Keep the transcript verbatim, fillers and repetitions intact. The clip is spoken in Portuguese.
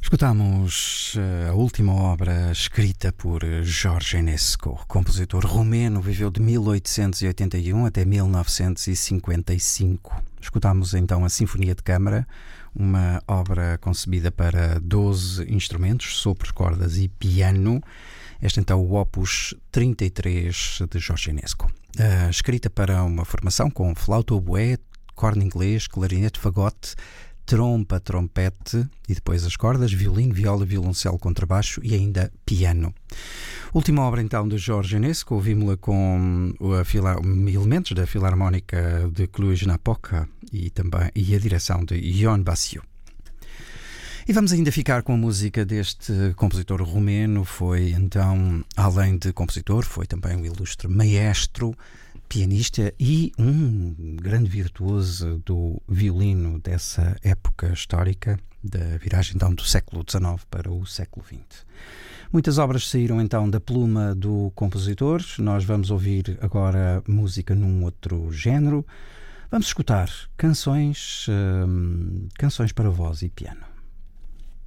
Escutamos a última obra escrita por George Enescu, compositor romeno, viveu de mil oitocentos e oitenta e um até mil novecentos e cinquenta e cinco. Escutamos então a Sinfonia de Câmara, uma obra concebida para doze instrumentos, sopros, cordas e piano. Este então o Opus trinta e três de George Enescu, uh, escrita para uma formação com flauta, oboé, corno inglês, clarinete, fagote, trompa, trompete e depois as cordas, violino, viola, violoncelo, contrabaixo e ainda piano. Última obra então de George Enescu, ouvimos-la com a fila, elementos da Filarmónica de Cluj-Napoca e também e a direção de Ion Basiu. E vamos ainda ficar com a música deste compositor romeno. Foi então, além de compositor, foi também um ilustre maestro, pianista e um grande virtuoso do violino dessa época histórica, da viragem então do século dezenove para o século vinte. Muitas obras saíram então da pluma do compositor. Nós vamos ouvir agora música num outro género. Vamos escutar canções, hum, canções para voz e piano.